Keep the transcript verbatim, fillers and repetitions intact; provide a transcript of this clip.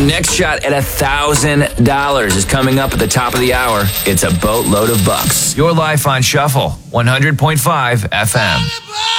next shot at one thousand dollars is coming up at the top of the hour. It's a boatload of bucks. Your life on Shuffle, one hundred point five F M.